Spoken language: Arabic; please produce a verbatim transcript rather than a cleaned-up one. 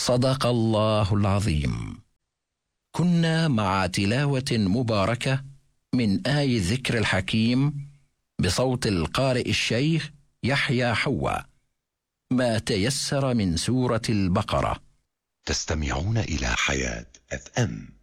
صدق الله العظيم. كنا مع تلاوة مباركة من آي الذكر الحكيم بصوت القارئ الشيخ يحيى حوا، ما تيسر من سورة البقرة. تستمعون إلى حياة أف أم.